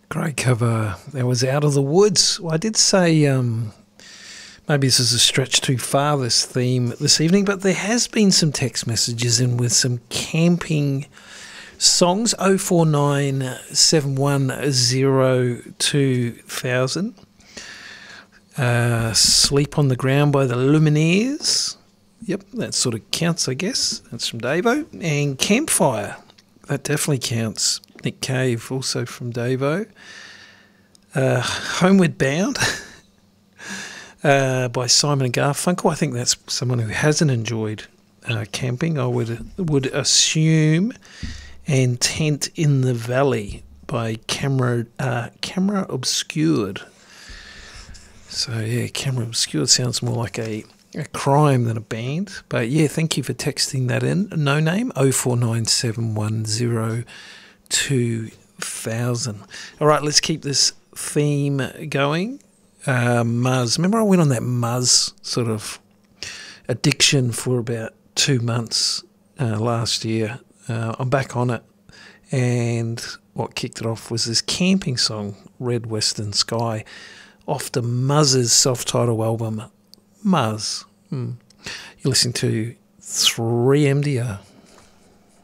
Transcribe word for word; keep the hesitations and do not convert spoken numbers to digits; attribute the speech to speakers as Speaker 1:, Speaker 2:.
Speaker 1: Great cover. That was Out of the Woods. Well, I did say um, maybe this is a stretch too far, this theme this evening, but there has been some text messages in with some camping songs. oh four nine seven one oh two thousand. Uh, Sleep on the Ground by the Lumineers. Yep, that sort of counts, I guess. That's from Davo. And Campfire. That definitely counts. Nick Cave, also from Davo. Uh, Homeward Bound uh, by Simon and Garfunkel. I think that's someone who hasn't enjoyed uh, camping, I would would assume. And Tent in the Valley by Camera uh, Camera Obscured. So yeah, Camera Obscured sounds more like a, a crime than a band. But yeah, thank you for texting that in. No name, oh four nine seven one oh two thousand. All right, let's keep this theme going. Uh, Muzz. Remember I went on that Muzz sort of addiction for about two months uh, last year. Uh, I'm back on it. And what kicked it off was this camping song, Red Western Sky, off the Muzz's self-titled album, Muzz. Hmm. You're listening to three M D R.